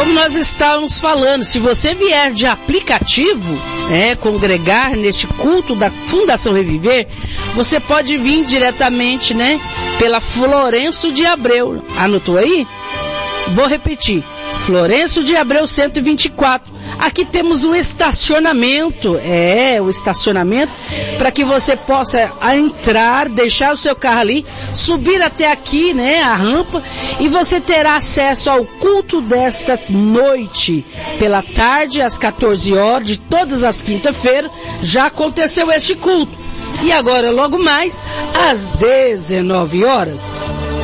como nós estávamos falando, se você vier de aplicativo, congregar neste culto da Fundação Reviver, você pode vir diretamente, pela Florencio de Abreu. Anotou aí? Vou repetir. Florencio de Abreu 124. Aqui temos o estacionamento, o estacionamento, para que você possa entrar, deixar o seu carro ali, subir até aqui, a rampa, e você terá acesso ao culto desta noite, pela tarde, às 14 horas, de todas as quinta-feiras, já aconteceu este culto. E agora, logo mais, às 19 horas.